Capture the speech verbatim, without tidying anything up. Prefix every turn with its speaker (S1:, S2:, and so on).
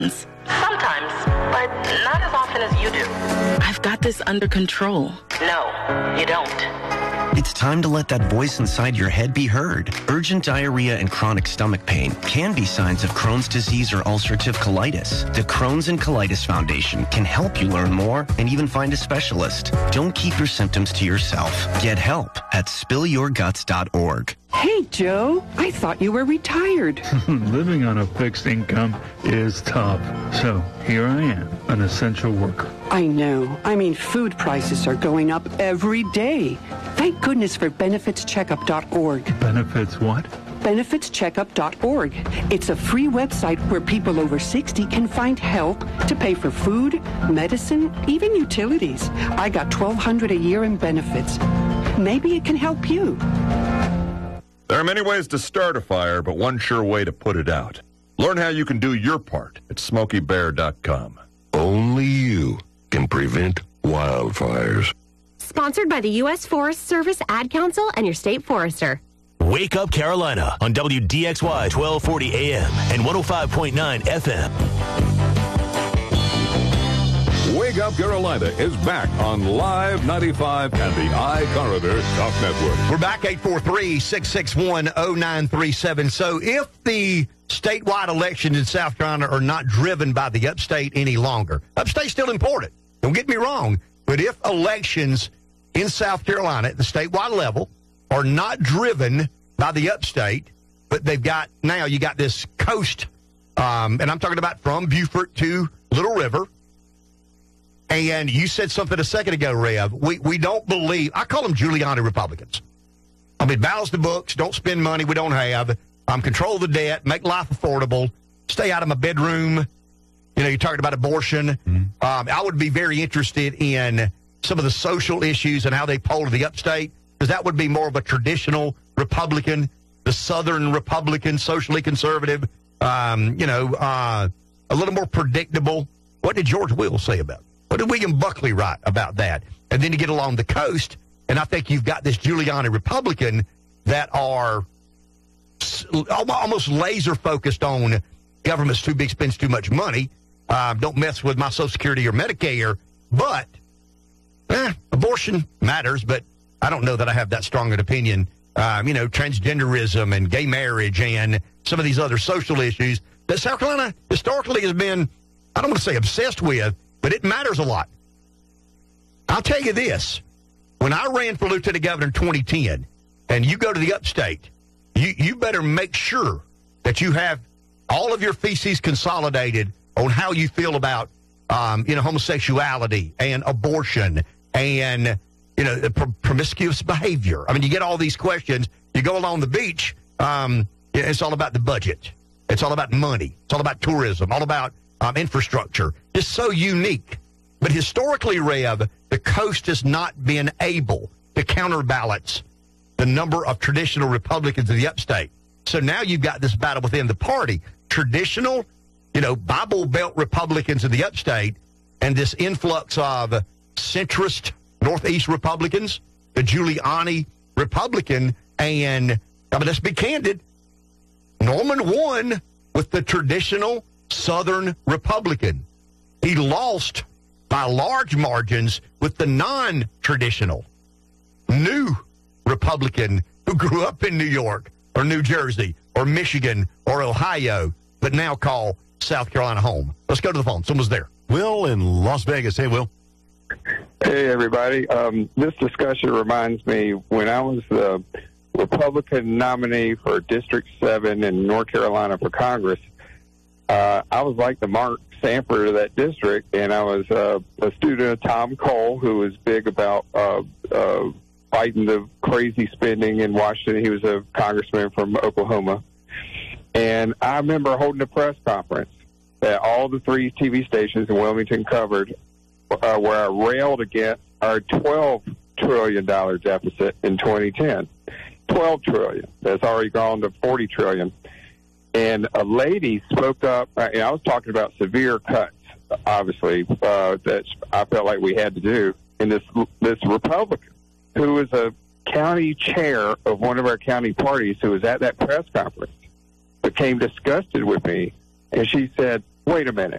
S1: Sometimes, but not as often as you do.
S2: I've got this under control.
S1: No, you don't.
S3: It's time to let that voice inside your head be heard. Urgent diarrhea and chronic stomach pain can be signs of Crohn's disease or ulcerative colitis. The Crohn's and Colitis Foundation can help you learn more and even find a specialist. Don't keep your symptoms to yourself. Get help at spill your guts dot org.
S4: Hey, Joe, I thought you were retired.
S5: Living on a fixed income is tough. So here I am, an essential worker.
S4: I know. I mean, food prices are going up every day. Thank goodness for benefits checkup dot org.
S5: Benefits what?
S4: benefits checkup dot org. It's a free website where people over sixty can find help to pay for food, medicine, even utilities. I got twelve hundred dollars a year in benefits. Maybe it can help you.
S6: There are many ways to start a fire, but one sure way to put it out. Learn how you can do your part at smoky bear dot com.
S7: Only you can prevent wildfires.
S8: Sponsored by the U S Forest Service, Ad Council, and your state forester.
S9: Wake Up Carolina on W D X Y twelve forty A M and one oh five point nine F M.
S10: Wake Up Carolina is back on Live ninety-five and the iCorridor Talk Network.
S11: We're back, eight four three, six six one, oh nine three seven. So if the statewide elections in South Carolina are not driven by the upstate any longer, upstate's still important, don't get me wrong, but if elections in South Carolina at the statewide level are not driven by the upstate, but they've got, now you got this coast, um, and I'm talking about from Beaufort to Little River. And you said something a second ago, Rev. We we don't believe, I call them Giuliani Republicans. I mean, balance the books, don't spend money we don't have, um, control the debt, make life affordable, stay out of my bedroom. You know, you're talking about abortion. Mm-hmm. Um, I would be very interested in some of the social issues and how they poll to the upstate, because that would be more of a traditional Republican, the Southern Republican, socially conservative, um, you know, uh, a little more predictable. What did George Will say about it? What did William Buckley write about that? And then you get along the coast, and I think you've got this Giuliani Republican that are almost laser-focused on government's too big, spends too much money. Uh, don't mess with my Social Security or Medicare. But eh, abortion matters, but I don't know that I have that strong an opinion. Um, you know, transgenderism and gay marriage and some of these other social issues that South Carolina historically has been, I don't want to say obsessed with, but it matters a lot. I'll tell you this. When I ran for lieutenant governor in twenty ten, and you go to the upstate, you, you better make sure that you have all of your feces consolidated on how you feel about, um, you know, homosexuality and abortion and, you know, pr- promiscuous behavior. I mean, you get all these questions. You go along the beach, um, it's all about the budget. It's all about money. It's all about tourism, all about Um, infrastructure. It's so unique. But historically, Rev, the coast has not been able to counterbalance the number of traditional Republicans in the upstate. So now you've got this battle within the party. Traditional, you know, Bible Belt Republicans in the upstate and this influx of centrist Northeast Republicans, the Giuliani Republican, and, I mean, let's be candid, Norman won with the traditional Southern Republican. He lost by large margins with the non-traditional new Republican who grew up in New York or New Jersey or Michigan or Ohio, but now call South Carolina home. Let's go to the phone. Someone's there.
S12: Will in Las Vegas. Hey, Will.
S13: Hey, everybody. Um, this discussion reminds me when I was the Republican nominee for District seven in North Carolina for Congress. Uh, I was like the Mark Sanford of that district, and I was uh, a student of Tom Cole, who was big about uh, uh, fighting the crazy spending in Washington. He was a congressman from Oklahoma. And I remember holding a press conference that all the three T V stations in Wilmington covered uh, where I railed against our twelve trillion dollars deficit in twenty ten. twelve trillion dollars. That's already gone to forty trillion dollars. And a lady spoke up, and I was talking about severe cuts, obviously, uh, that I felt like we had to do. And this this Republican, who was a county chair of one of our county parties, who was at that press conference, became disgusted with me. And she said, wait a minute.